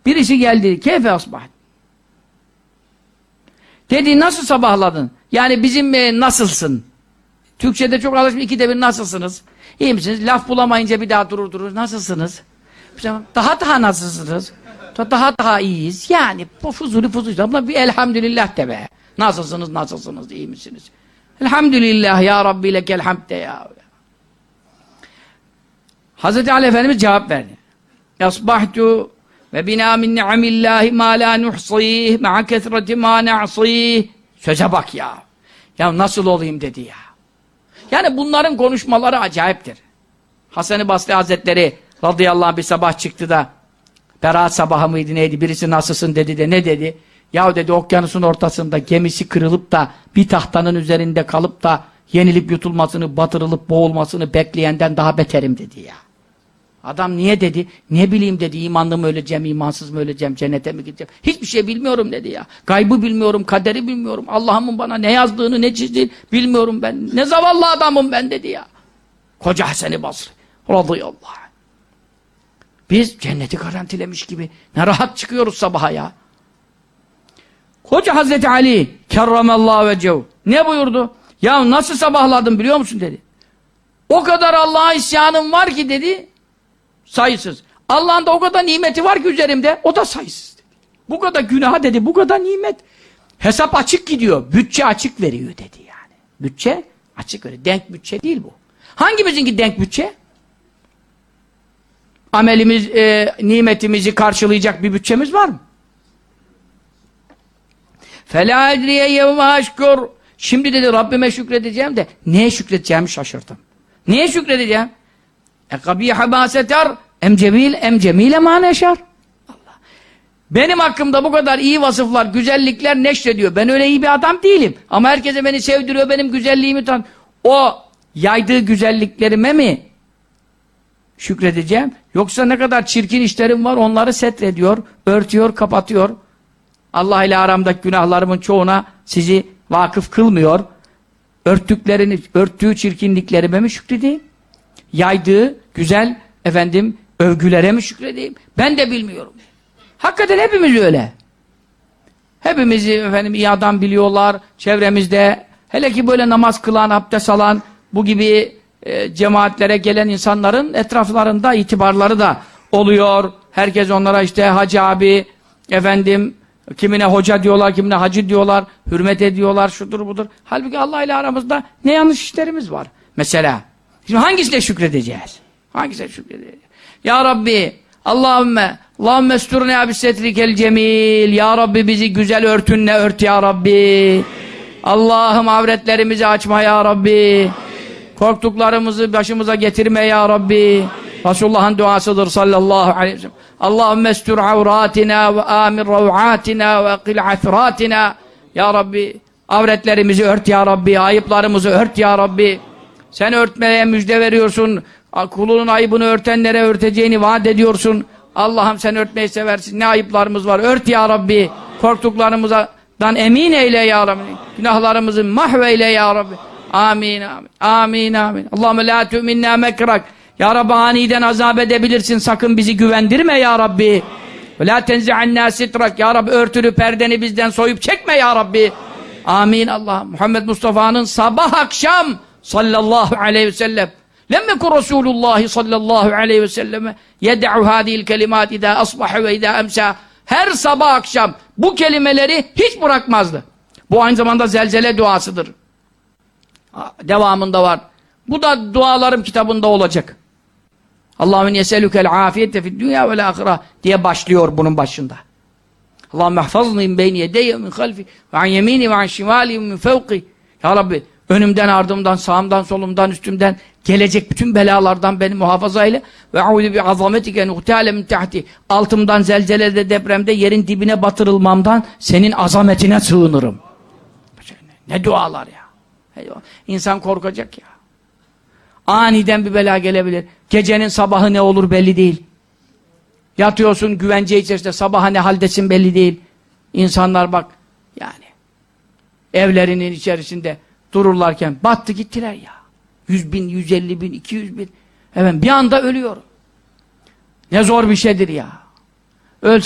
Birisi geldi. Keyfe asbah. Dedi nasıl sabahladın? Yani bizim nasılsın? Türkçe'de çok alışmış, ikide bir nasılsınız? İyi misiniz? Laf bulamayınca bir daha durur. Nasılsınız? Daha nasılsınız? Daha iyiyiz. Yani bu fuzuli. Ama bir elhamdülillah de be. Nasılsınız? İyi misiniz? Elhamdülillah ya Rabbi lekel hamd de ya. Hazreti Ali Efendimiz cevap verdi. Asbahtu ve bina min ni'amillahi ma la nuhsih ma'a kesreti ma na'sih. Söze bak ya. Ya nasıl olayım dedi ya. Yani bunların konuşmaları acayiptir. Hasan-ı Basri Hazretleri radıyallahu anh bir sabah çıktı da Berat sabahı mıydı neydi? Birisi nasılsın dedi de ne dedi? Yahu dedi okyanusun ortasında gemisi kırılıp da bir tahtanın üzerinde kalıp da yenilip yutulmasını, batırılıp boğulmasını bekleyenden daha beterim dedi ya. Adam niye dedi? Ne bileyim dedi, imanlı mı öleceğim, imansız mı öleceğim, cennete mi gideceğim? Hiçbir şey bilmiyorum dedi ya. Gaybı bilmiyorum, kaderi bilmiyorum. Allah'ımın bana ne yazdığını, ne çizdiğini bilmiyorum ben. Ne zavallı adamım ben dedi ya. Koca Hasan-ı Basri radıyallahu anh. Biz cenneti garantilemiş gibi ne rahat çıkıyoruz sabaha ya. Koca Hazreti Ali kerramallahu vecehu ne buyurdu? Ya nasıl sabahladın biliyor musun dedi. O kadar Allah'a isyanım var ki dedi, sayısız. Allah'ın da o kadar nimeti var ki üzerimde, o da sayısız dedi. Bu kadar günaha dedi, bu kadar nimet. Hesap açık gidiyor, bütçe açık veriyor dedi yani. Bütçe açık veriyor, denk bütçe değil bu. Hangimizinki denk bütçe? Amelimiz, nimetimizi karşılayacak bir bütçemiz var mı? فَلَا اَدْرِيَ يَوْمَ اَشْكُرْ Şimdi dedi Rabbime şükredeceğim de neye şükredeceğimi şaşırdım. Neye şükredeceğim? اَقَبِيحَ بَاسَتَرْ اَمْ maneşar. Benim hakkımda bu kadar iyi vasıflar, güzellikler neşrediyor. Ben öyle iyi bir adam değilim. Ama herkese beni sevdiriyor, benim güzelliğimi o yaydığı güzelliklerime mi şükredeceğim? Yoksa ne kadar çirkin işlerim var, onları setrediyor, örtüyor, kapatıyor. Allah ile aramdaki günahlarımın çoğuna sizi vakıf kılmıyor. Örttüğü çirkinliklerime mi şükredeyim? Yaydığı güzel övgülere mi şükredeyim? Ben de bilmiyorum. Hakikaten hepimiz öyle. Hepimizi iyi adam biliyorlar. Çevremizde hele ki böyle namaz kılan, abdest alan bu gibi cemaatlere gelen insanların etraflarında itibarları da oluyor. Herkes onlara işte hacı abi, kimine hoca diyorlar, kimine hacı diyorlar, hürmet ediyorlar, şudur budur. Halbuki Allah ile aramızda ne yanlış işlerimiz var. Mesela, şimdi hangisine şükredeceğiz? Hangisine şükredeceğiz? Ya Rabbi, Allahümme esturne bisetrikel cemil. Ya Rabbi bizi güzel örtünle ört ya Rabbi. Allah'ım avretlerimizi açma ya Rabbi. Korktuklarımızı başımıza getirme ya Rabbi. Resulullah'ın duasıdır sallallahu aleyhi ve sellem. Allahümme estur avratina ve amir rav'atina ve qil athratina. Ya Rabbi avretlerimizi ört ya Rabbi, ayıplarımızı ört ya Rabbi. Sen örtmeye müjde veriyorsun. Kulunun ayıbını örtenlere örteceğini vaat ediyorsun. Allah'ım sen örtmeyi seversin. Ne ayıplarımız var. Ört ya Rabbi. Korktuklarımızdan emin eyle ya Rabbi. Günahlarımızı mahveyle ya Rabbi. Amin amin. Amin amin. Allahümme la tu'minna mekrak. Ya Rabbi aniden azap edebilirsin. Sakın bizi güvendirme ya Rabbi. Ve la tenzi'anna sitrak. Ya Rabbi örtülü perdeni bizden soyup çekme ya Rabbi. Amin Allah. Muhammed Mustafa'nın sabah akşam sallallahu aleyhi ve sellem lemmekun Resulullah sallallahu aleyhi ve selleme yed'u hadihil kelimat idâ asbaha ve idâ emsâ. Her sabah akşam bu kelimeleri hiç bırakmazdı. Bu aynı zamanda zelzele duasıdır. Devamında var. Bu da dualarım kitabında olacak. Allahümme yeselükel afiyette fid dünya vel ahire diye başlıyor bunun başında. Allahümme hafızni min beyni yedeyye min halfi ve an yemini ve an şimali min fevki. Ya Rabbi önümden, ardımdan, sağımdan, solumdan, üstümden gelecek bütün belalardan beni muhafaza eyle. Ve a'udü bi azametike nuhtale min tahti. Altımdan, zelzelede, depremde, yerin dibine batırılmamdan senin azametine sığınırım. Ne dualar ya. İnsan korkacak ya. Aniden bir bela gelebilir. Gecenin sabahı ne olur belli değil. Yatıyorsun güvence içerisinde, sabaha ne haldesin belli değil. İnsanlar bak yani evlerinin içerisinde dururlarken battı gittiler ya. 100 bin, 150 bin, 200 bin. Evet, bir anda ölüyor. Ne zor bir şeydir ya.